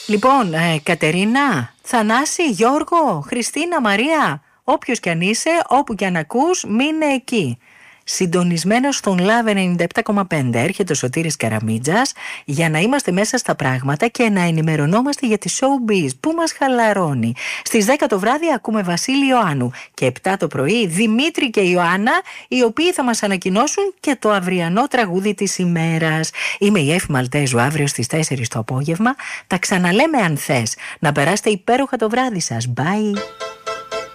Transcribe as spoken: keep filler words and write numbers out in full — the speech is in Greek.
Λοιπόν, ε, Κατερίνα, Θανάση, Γιώργο, Χριστίνα, Μαρία, όποιος κι αν είσαι, όπου κι αν ακούς, μείνε εκεί. Συντονισμένος στον Love ενενήντα επτά κόμμα πέντε. Έρχεται ο Σωτήρης Καραμίτζας για να είμαστε μέσα στα πράγματα και να ενημερωνόμαστε για τη showbiz που μας χαλαρώνει. Στις δέκα το βράδυ ακούμε Βασίλη Ιωάννου και επτά το πρωί Δημήτρη και Ιωάννα, οι οποίοι θα μας ανακοινώσουν και το αυριανό τραγούδι της ημέρας. Είμαι η Εφη Μαλτέζου, αύριο στις τέσσερις το απόγευμα. Τα ξαναλέμε αν θες. Να περάσετε υπέροχα το βράδυ σας. Bye.